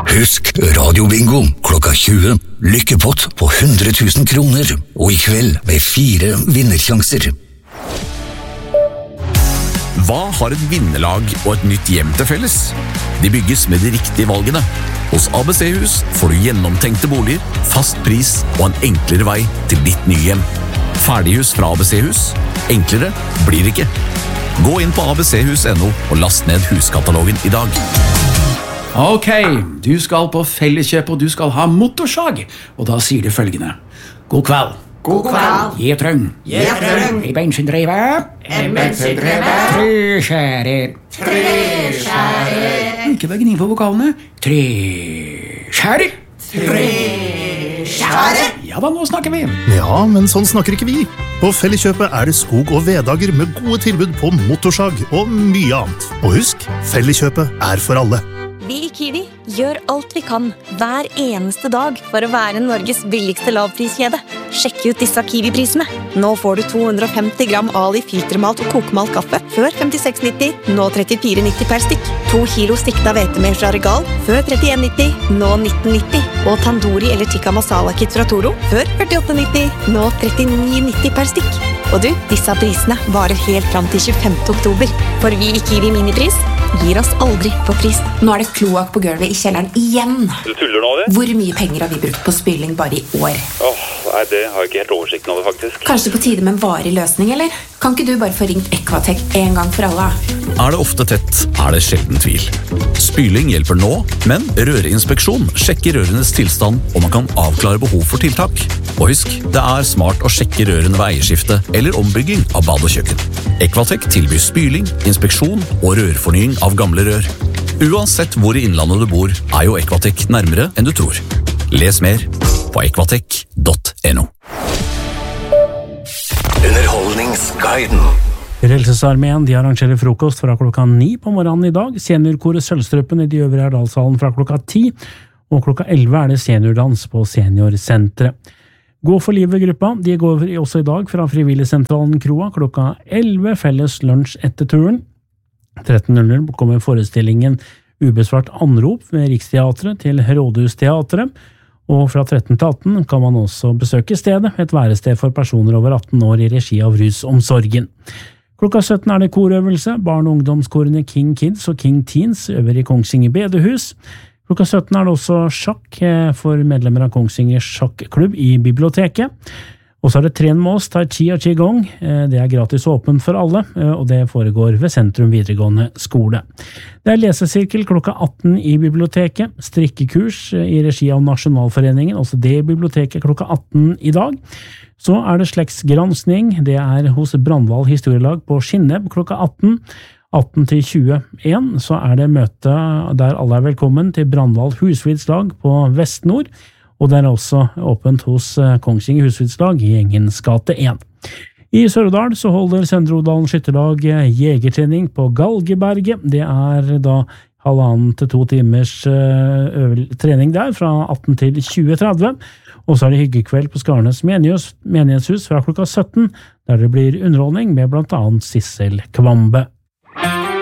Husk Radio-bingo klokka 20. Lykkepott på 100 000 kroner. Og i kveld med 4 vinnersjanser. Hva har et vinnerlag og et nytt hjem til felles? De bygges med de riktige valgene. Hos ABC-hus får du gjennomtenkte boliger, fast pris og en enklere vei til ditt nye hjem. Ferdighus fra ABC-hus. Enklere blir det ikke. Gå inn på abchus.no og last ned huskatalogen i dag. Ok, du skal på Felleskjøp og du skal ha motorsag. Og da sier du følgende. God kveld. God kveld. Gjetrøng. Gjetrøng. I bensindrevet. En bensindrevet. Treskjærer. Treskjærer. Ikke bare gni på vokalene. Treskjærer. Treskjærer. Ja da, nå snakker vi. Ja, men sånn snakker ikke vi. På Felleskjøpet er det skog- og veddager med gode tilbud på motorsag og mye annet. Og husk, Felleskjøpet er for alle. Vi i Kiwi gjør alt vi kan hver eneste dag for å være Norges billigste lavpriskjede. Sjekk ut disse Kiwi-prisene. Nå får du 250 gram Ali filtermalt og kokemalt kaffe før 56,90, nå 34,90 per stikk. 2 kilo stikta hvetemel fra Regal før 31,90, nå 19,90. Og tandoori eller tikka masala kit fra Toro før 48,90, nå 39,90 per stikk. Og du, disse prisene varer helt fram til 25. oktober. For vi i Kiwi Minipris gir oss aldri på pris. Nå er det kloak på gulvet i kjelleren igjen. Du tuller nå, det? Hvor mye penger har vi brukt på spyling bare i år? Nei, det har jeg ikke helt oversikten over, faktisk. Kanskje på tide med en varig løsning, eller? Kan ikke du bare få ringt Equatec en gang for alle? Er det ofte tett, er det sjelden tvil. Spyling hjelper nå, men rørinspeksjon sjekker rørenes tilstand, og man kan avklare behov for tiltak. Og husk, det er smart å sjekke rørene ved eierskifte eller ombygging av bad og kjøkken. Equatec tilbyr spyling, inspeksjon og rørfornying av gamle rør. Uansett hvor i innlandet du bor, er jo Equatec nærmere enn du tror. Les mer på equatec.no. Underholdningsguiden. Frelsesarmeen de arrangerer frokost fra klokka 9 på morgenen i dag. Seniorkoret Sølvstrøppen i de øvre Erdalshallen fra klokka 10, og klokka 11 er det seniordans på Seniorsenteret. Gå for livet-gruppa, de går også i dag fra Frivilligsentralen Kroa klokka 11, felles lunsj etter turen. 13.00 kommer forestillingen Ubesvart anrop ved Riksteatret til Rådhusteatret, og fra 13 til 18 kan man også besøke stedet, et værested for personer over 18 år i regi av Rusomsorgen. Klokka 17 er det korøvelse, barn- og ungdomskorene King Kids og King Teens øver i Kongsvinger bedehus. Klokka 17 er det også sjakk for medlemmer av Kongsvinger sjakklubb i biblioteket. Og så er det Tren med oss, Tai Chi og Qigong. Det er gratis og åpent for alle, og det foregår ved Sentrum videregående skole. Det er lesesirkel klokka 18 i biblioteket, strikkekurs i regi av Nasjonalforeningen, også det i biblioteket klokka 18 i dag. Så er det slektsgransking, det er hos Brandval historielag på Skinneb klokka 18. 18 til 21, så er det møte der alle er velkommen til Brandval husflidslag på Vestnord, og det er også åpent hos Kongsvinger husflidslag i Engens gate 1. I Sør-Odal så holder Søndre Odalen skytterlag jegertrening på Galgeberget. Det er da 1,5 til 2 timers trening der, fra 18 til 20:30. Og så er det hyggekveld på Skarnes menighetshus fra klokka 17, der det blir underholdning med blant annet Sissel Kvambe.